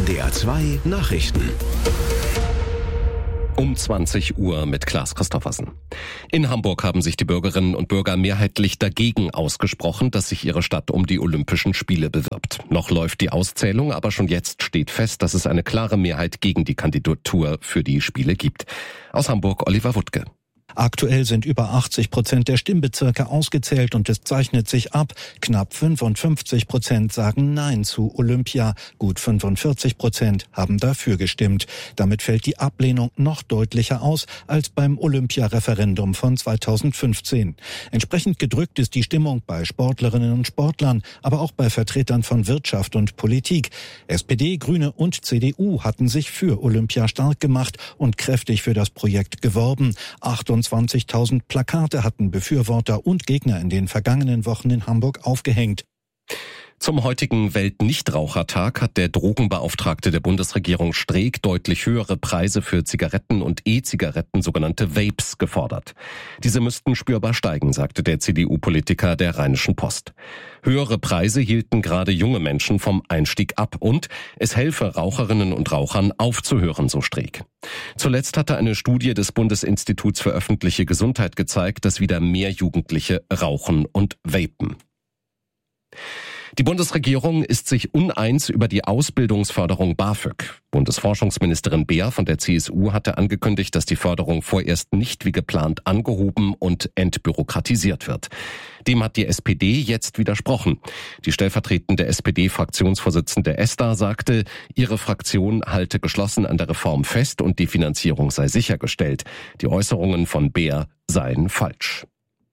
NDR 2 Nachrichten. Um 20 Uhr mit Klaas Christoffersen. In Hamburg haben sich die Bürgerinnen und Bürger mehrheitlich dagegen ausgesprochen, dass sich ihre Stadt um die Olympischen Spiele bewirbt. Noch läuft die Auszählung, aber schon jetzt steht fest, dass es eine klare Mehrheit gegen die Kandidatur für die Spiele gibt. Aus Hamburg Oliver Wuttke. Aktuell sind über 80% der Stimmbezirke ausgezählt und es zeichnet sich ab. Knapp 55% sagen Nein zu Olympia. Gut 45% haben dafür gestimmt. Damit fällt die Ablehnung noch deutlicher aus als beim Olympia-Referendum von 2015. Entsprechend gedrückt ist die Stimmung bei Sportlerinnen und Sportlern, aber auch bei Vertretern von Wirtschaft und Politik. SPD, Grüne und CDU hatten sich für Olympia stark gemacht und kräftig für das Projekt geworben. 28.000 Plakate hatten Befürworter und Gegner in den vergangenen Wochen in Hamburg aufgehängt. Zum heutigen Weltnichtrauchertag hat der Drogenbeauftragte der Bundesregierung Streeck deutlich höhere Preise für Zigaretten und E-Zigaretten, sogenannte Vapes, gefordert. Diese müssten spürbar steigen, sagte der CDU-Politiker der Rheinischen Post. Höhere Preise hielten gerade junge Menschen vom Einstieg ab und es helfe Raucherinnen und Rauchern aufzuhören, so Streeck. Zuletzt hatte eine Studie des Bundesinstituts für öffentliche Gesundheit gezeigt, dass wieder mehr Jugendliche rauchen und vapen. Die Bundesregierung ist sich uneins über die Ausbildungsförderung BAföG. Bundesforschungsministerin Beer von der CSU hatte angekündigt, dass die Förderung vorerst nicht wie geplant angehoben und entbürokratisiert wird. Dem hat die SPD jetzt widersprochen. Die stellvertretende SPD-Fraktionsvorsitzende Esther sagte, ihre Fraktion halte geschlossen an der Reform fest und die Finanzierung sei sichergestellt. Die Äußerungen von Beer seien falsch.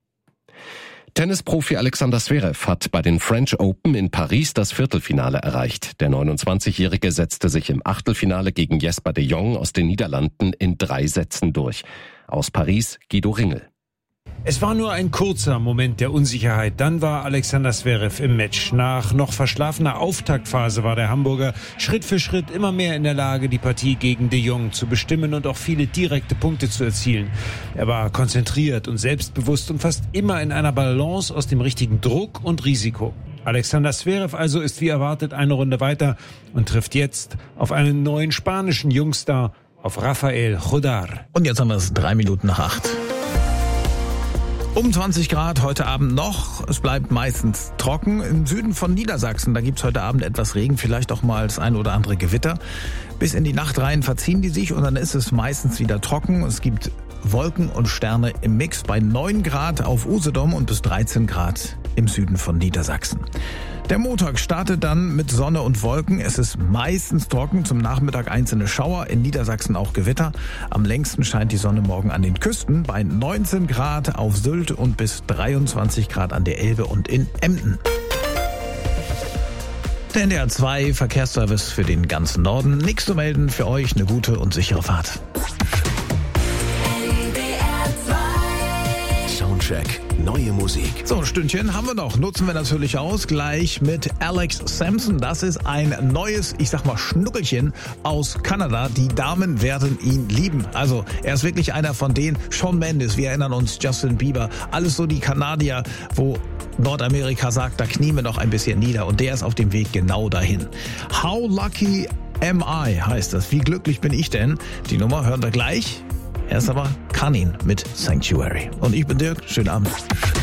Tennisprofi Alexander Zverev hat bei den French Open in Paris das Viertelfinale erreicht. Der 29-Jährige setzte sich im Achtelfinale gegen Jesper de Jong aus den Niederlanden in 3 Sätzen durch. Aus Paris Guido Ringel. Es war nur ein kurzer Moment der Unsicherheit. Dann war Alexander Zverev im Match. Nach noch verschlafener Auftaktphase war der Hamburger Schritt für Schritt immer mehr in der Lage, die Partie gegen de Jong zu bestimmen und auch viele direkte Punkte zu erzielen. Er war konzentriert und selbstbewusst und fast immer in einer Balance aus dem richtigen Druck und Risiko. Alexander Zverev also ist wie erwartet eine Runde weiter und trifft jetzt auf einen neuen spanischen Jungstar, auf Rafael Jodar. Und jetzt haben wir es 7:03. Um 20 Grad heute Abend noch. Es bleibt meistens trocken. Im Süden von Niedersachsen, da gibt's heute Abend etwas Regen, vielleicht auch mal das ein oder andere Gewitter. Bis in die Nacht rein verziehen die sich und dann ist es meistens wieder trocken. Es gibt Wolken und Sterne im Mix bei 9 Grad auf Usedom und bis 13 Grad im Süden von Niedersachsen. Der Montag startet dann mit Sonne und Wolken. Es ist meistens trocken, zum Nachmittag einzelne Schauer, in Niedersachsen auch Gewitter. Am längsten scheint die Sonne morgen an den Küsten bei 19 Grad auf Sylt und bis 23 Grad an der Elbe und in Emden. Der NDR 2 Verkehrsservice für den ganzen Norden. Nichts zu melden, für euch eine gute und sichere Fahrt. Soundcheck. Neue Musik. So, ein Stündchen haben wir noch. Nutzen wir natürlich aus. Gleich mit Alex Sampson. Das ist ein neues, ich sag mal, Schnuckelchen aus Kanada. Die Damen werden ihn lieben. Also, er ist wirklich einer von denen. Shawn Mendes, wir erinnern uns, Justin Bieber. Alles so die Kanadier, wo Nordamerika sagt, da knien wir noch ein bisschen nieder. Und der ist auf dem Weg genau dahin. How Lucky Am I heißt das. Wie glücklich bin ich denn? Die Nummer hören wir gleich. Erst aber Kanin mit Sanctuary. Und ich bin Dirk. Schönen Abend.